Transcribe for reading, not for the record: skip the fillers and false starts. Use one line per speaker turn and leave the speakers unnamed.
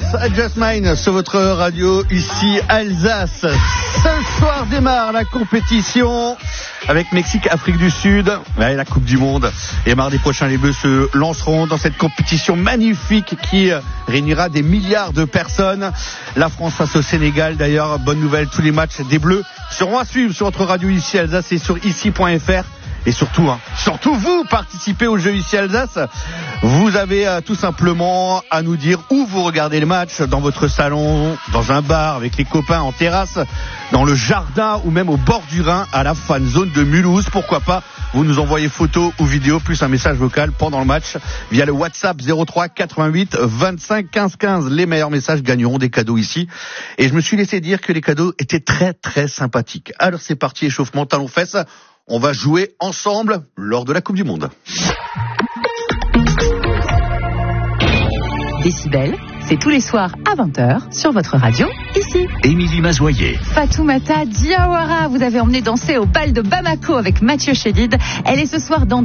Just Mine sur votre radio ici Alsace. Ce soir démarre la compétition avec Mexique, Afrique du Sud, ouais, la Coupe du Monde. Et mardi prochain, les Bleus se lanceront dans cette compétition magnifique qui réunira des milliards de personnes. La France face au Sénégal, d'ailleurs, bonne nouvelle, tous les matchs des Bleus seront à suivre sur votre radio ici Alsace et sur ici.fr. Et surtout, surtout vous participez au jeu ici Alsace. Vous avez tout simplement à nous dire où vous regardez le match, dans votre salon, dans un bar, avec les copains, en terrasse, dans le jardin ou même au bord du Rhin, à la fan zone de Mulhouse. Pourquoi pas, vous nous envoyez photos ou vidéos plus un message vocal pendant le match via le WhatsApp 03 88 25 15 15. Les meilleurs messages gagneront des cadeaux ici. Et je me suis laissé dire que les cadeaux étaient très très sympathiques. Alors c'est parti, échauffement talons-fesses. On va jouer ensemble lors de la Coupe du Monde.
Décibel, c'est tous les soirs à 20h sur votre radio, ici.
Émilie Mazoyer.
Fatoumata Diawara, vous avez emmené danser au bal de Bamako avec Mathieu Chédid. Elle est ce soir dans